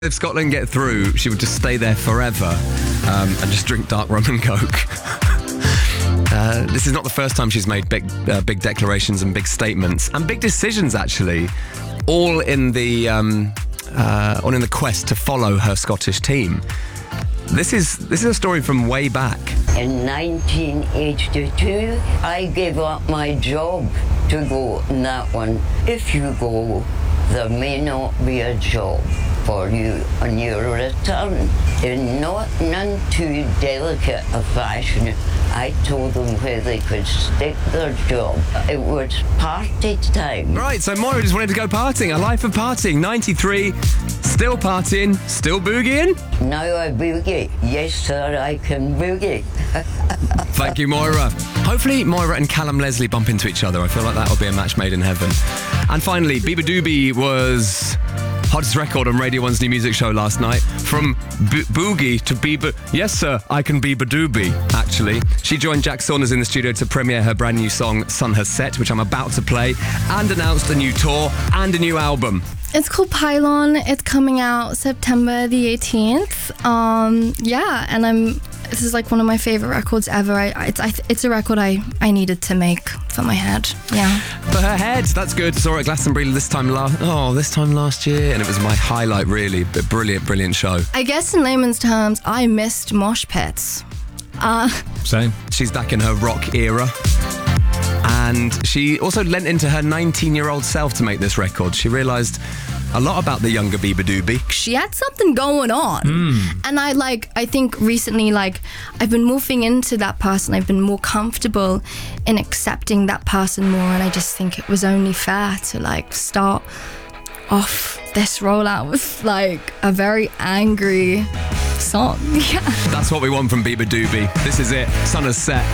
If Scotland get through, she would just stay there forever and just drink dark rum and coke. This is not the first time she's made big declarations and big statements and big decisions, actually, all in the quest to follow her Scottish team. This is a story from way back. In 1982, I gave up my job to go in that one. If you go, there may not be a job for you on your return. In not none too delicate a fashion, I told them where they could stick their job. It was party time. Right, so Moira just wanted to go partying, a life of partying. 93, still partying, still boogieing. Now I boogie. Yes, sir, I can boogie. Thank you, Moira. Hopefully Moira and Callum Leslie bump into each other. I feel like that will be a match made in heaven. And finally, Beabadoobee was hottest record on Radio 1's new music show last night. From boogie to Bieber. Yes, sir, I can Beabadoobee, actually. She joined Jack Saunders in the studio to premiere her brand new song, Sun Has Set, which I'm about to play, and announced a new tour and a new album. It's called Pylon. It's coming out September the 18th. And this is like one of my favorite records ever. It's a record I needed to make for my head. Yeah. For her head, that's good. Saw her at Glastonbury this time last year, and it was my highlight, really. But brilliant show. I guess in layman's terms, I missed mosh pits. Same. She's back in her rock era. And she also lent into her 19-year-old self to make this record. She realised a lot about the younger Beabadoobee. She had something going on. And I think recently, I've been moving into that person. I've been more comfortable in accepting that person more. And I just think it was only fair to start off this rollout with a very angry song. Yeah. That's what we want from Beabadoobee. This is it. Sun Has Set.